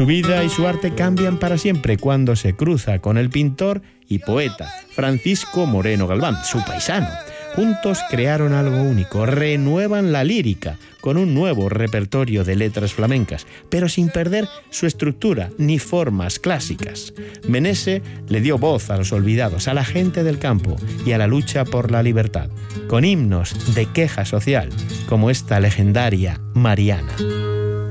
Su vida y su arte cambian para siempre cuando se cruza con el pintor y poeta Francisco Moreno Galván, su paisano. Juntos crearon algo único, renuevan la lírica con un nuevo repertorio de letras flamencas, pero sin perder su estructura ni formas clásicas. Menese le dio voz a los olvidados, a la gente del campo y a la lucha por la libertad, con himnos de queja social, como esta legendaria Mariana.